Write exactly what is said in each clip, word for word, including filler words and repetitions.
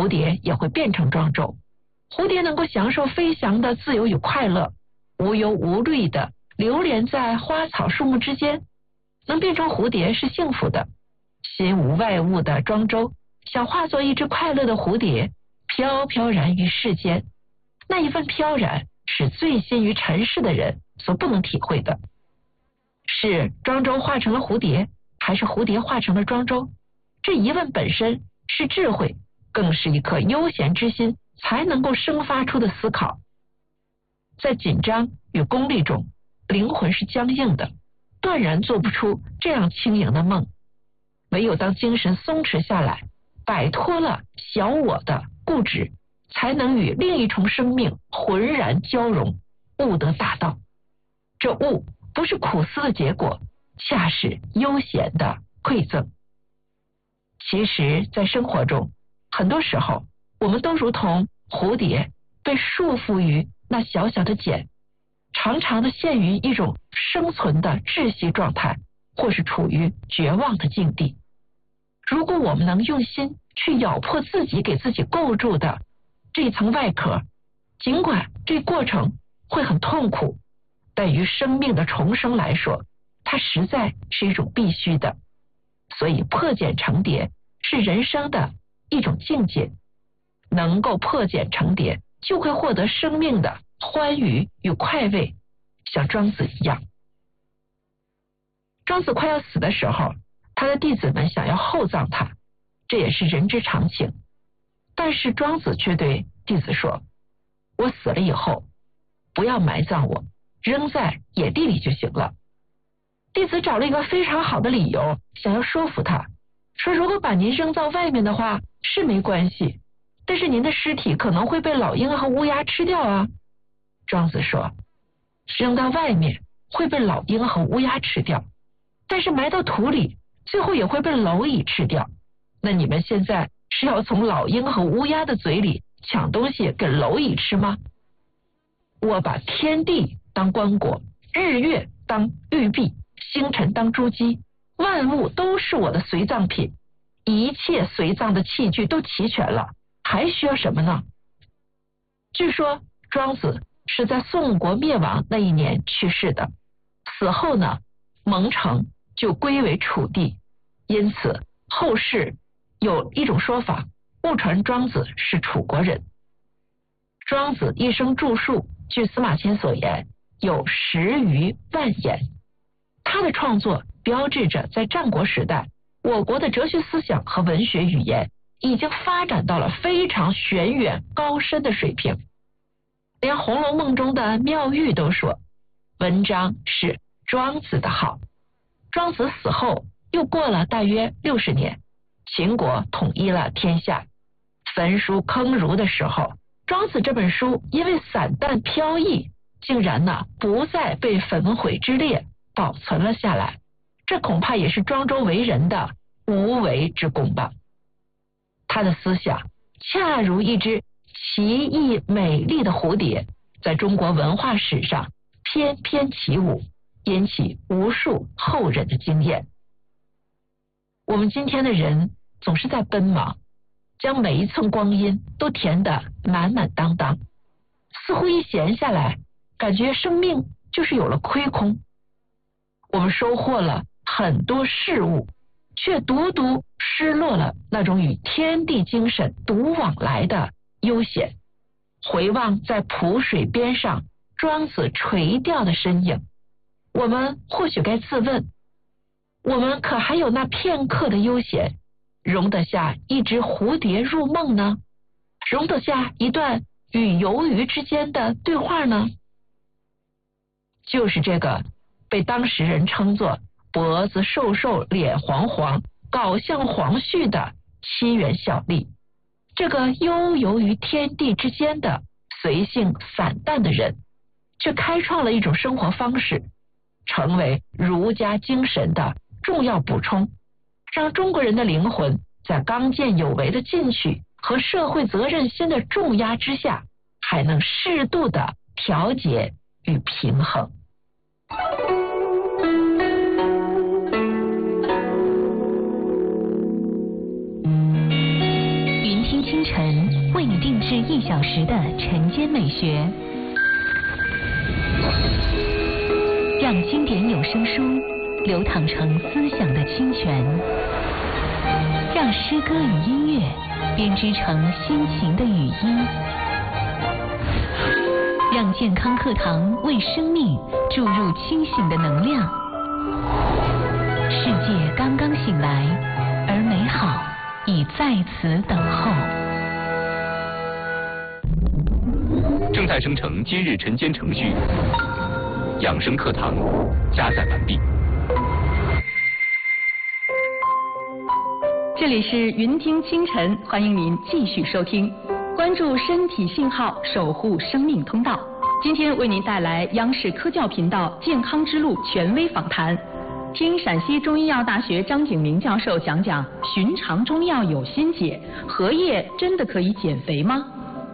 蝴蝶也会变成庄周。蝴蝶能够享受飞翔的自由与快乐，无忧无虑的流连在花草树木之间。能变成蝴蝶是幸福的，心无外物的庄周想化作一只快乐的蝴蝶，飘飘然于世间。那一份飘然是醉心于尘世的人所不能体会的。是庄周化成了蝴蝶，还是蝴蝶化成了庄周？这疑问本身是智慧，更是一颗悠闲之心才能够生发出的思考。在紧张与功利中，灵魂是僵硬的，断然做不出这样轻盈的梦。唯有当精神松弛下来，摆脱了小我的固执，才能与另一重生命浑然交融，悟得大道。这悟不是苦思的结果，恰是悠闲的馈赠。其实在生活中，很多时候我们都如同蝴蝶被束缚于那小小的茧，常常的陷于一种生存的窒息状态，或是处于绝望的境地。如果我们能用心去咬破自己给自己构筑的这一层外壳，尽管这过程会很痛苦，但于生命的重生来说，它实在是一种必须的。所以破茧成蝶是人生的一种境界，能够破茧成蝶，就会获得生命的欢愉与快慰，像庄子一样。庄子快要死的时候，他的弟子们想要厚葬他，这也是人之常情。但是庄子却对弟子说，我死了以后，不要埋葬我，扔在野地里就行了。弟子找了一个非常好的理由，想要说服他，说如果把您扔到外面的话是没关系，但是您的尸体可能会被老鹰和乌鸦吃掉啊。庄子说，扔到外面会被老鹰和乌鸦吃掉，但是埋到土里最后也会被蝼蚁吃掉。那你们现在是要从老鹰和乌鸦的嘴里抢东西给蝼蚁吃吗？我把天地当棺椁，日月当玉璧，星辰当珠玑，万物都是我的随葬品，一切随葬的器具都齐全了，还需要什么呢？据说庄子是在宋国灭亡那一年去世的，死后呢，蒙城就归为楚地，因此后世有一种说法，误传庄子是楚国人。庄子一生著述，据司马迁所言，有十余万言。他的创作标志着在战国时代，我国的哲学思想和文学语言已经发展到了非常玄远高深的水平。连《红楼梦》中的妙玉都说，文章是庄子的好。庄子死后又过了大约六十年，秦国统一了天下，焚书坑儒的时候，庄子这本书因为散淡飘逸，竟然呢不再被焚毁之列，保存了下来。这恐怕也是庄周为人的无为之功吧。他的思想恰如一只奇异美丽的蝴蝶，在中国文化史上翩翩起舞，引起无数后人的惊艳。我们今天的人总是在奔忙，将每一寸光阴都填得满满当当，似乎一闲下来，感觉生命就是有了亏空。我们收获了很多事物，却独独失落了那种与天地精神独往来的悠闲。回望在蒲水边上庄子垂钓的身影，我们或许该自问，我们可还有那片刻的悠闲，容得下一只蝴蝶入梦呢？容得下一段与游鱼之间的对话呢？就是这个被当时人称作脖子瘦瘦脸黄黄搞像黄旭的七元小吏，这个悠游于天地之间的随性散淡的人，却开创了一种生活方式，成为儒家精神的重要补充，让中国人的灵魂在刚健有为的进取和社会责任心的重压之下，还能适度的调节与平衡。 云听清晨为你定制一小时的晨间美学，让经典有声书流淌成思想的清泉，让诗歌与音乐编织成心情的语音，让健康课堂为生命注入清醒的能量。世界刚刚醒来，而美好已在此等候。 正在生成今日晨间程序，养生课堂加载完毕。 这里是云听清晨，欢迎您继续收听，关注身体信号，守护生命通道。今天为您带来央视科教频道健康之路权威访谈，听陕西中医药大学张景明教授讲讲寻常中药有心解，荷叶真的可以减肥吗？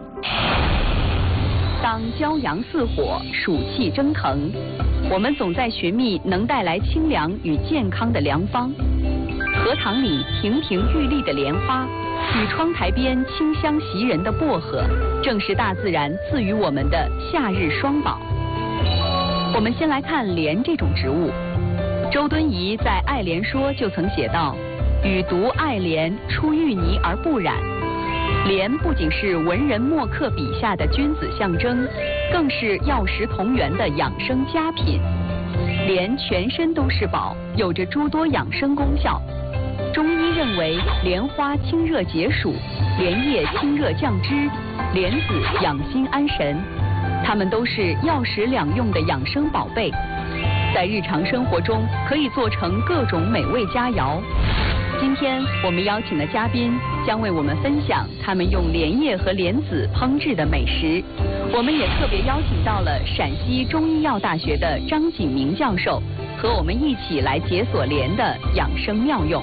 当骄阳似火，暑气蒸腾，我们总在寻觅能带来清凉与健康的良方。荷塘里亭亭玉立的莲花，与窗台边清香袭人的薄荷，正是大自然赐予我们的夏日双宝。我们先来看莲这种植物。周敦颐在《爱莲说》就曾写道：“予独爱莲，出淤泥而不染。”莲不仅是文人墨客笔下的君子象征，更是药食同源的养生佳品。莲全身都是宝，有着诸多养生功效。中医认为，莲花清热解暑，莲叶清热降脂，莲子养心安神，它们都是药食两用的养生宝贝，在日常生活中可以做成各种美味佳肴。今天我们邀请的嘉宾将为我们分享他们用莲叶和莲子烹制的美食。我们也特别邀请到了陕西中医药大学的张景明教授，和我们一起来解锁莲的养生妙用。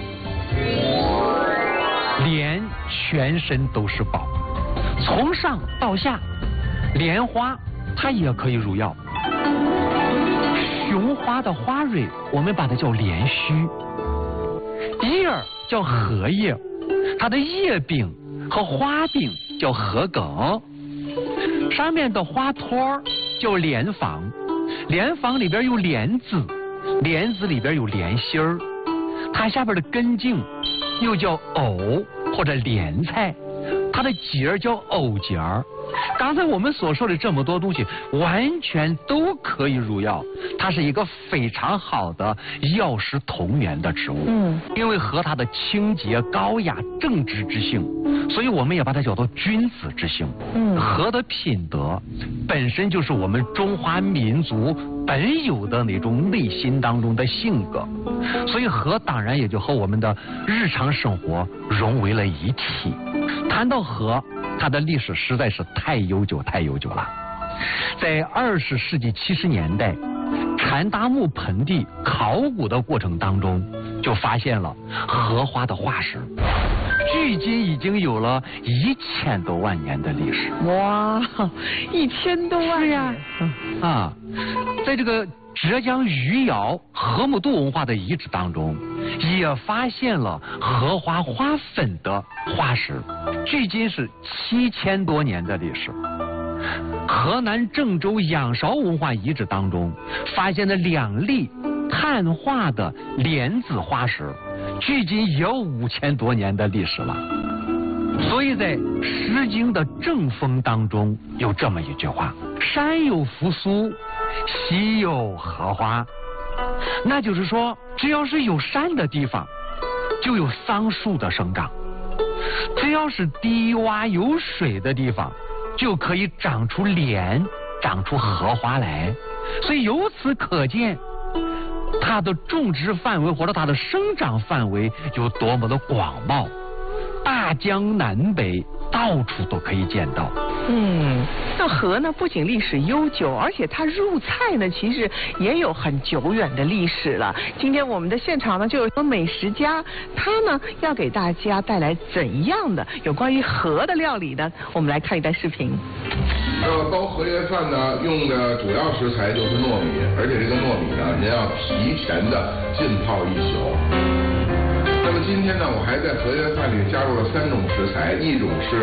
莲全身都是宝，从上到下，莲花它也可以入药。雄花的花蕊我们把它叫莲须，叶儿叫荷叶，它的叶柄和花柄叫荷梗，上面的花托叫莲房，莲房里边有莲子，莲子里边有莲心儿，它下边的根茎又叫藕或者莲菜，它的节儿叫藕节儿。刚才我们所说的这么多东西完全都可以入药，它是一个非常好的药食同源的植物。嗯，因为和它的清洁、高雅、正直之性，所以我们也把它叫做君子之性。嗯，荷的品德本身就是我们中华民族本有的那种内心当中的性格，所以荷当然也就和我们的日常生活融为了一体。谈到荷，它的历史实在是太悠久太悠久了。在二十世纪七十年代，禅达木盆地考古的过程当中，就发现了荷花的化石，距今已经有了一千多万年的历史。 哇，一千多万呀！ 啊，在这个浙江余姚河姆渡文化的遗址当中，也发现了荷花花粉的化石，距今是七千多年的历史。河南郑州仰韶文化遗址当中发现了两粒碳化的莲子花石，距今也有五千多年的历史了。所以在《诗经》的正风当中有这么一句话：山有扶苏，溪有荷花。那就是说，只要是有山的地方，就有桑树的生长；只要是低洼有水的地方，就可以长出莲，长出荷花来。所以由此可见，它的种植范围或者它的生长范围有多么的广袤，大江南北到处都可以见到。 嗯，那荷呢不仅历史悠久，而且它入菜呢其实也有很久远的历史了。今天我们的现场呢就有个美食家，他呢要给大家带来怎样的有关于荷的料理呢？我们来看一段视频。 呃，煲荷叶饭呢，用的主要食材就是糯米，而且这个糯米呢，您要提前的浸泡一宿。那么今天呢，我还在荷叶饭里加入了三种食材，一种是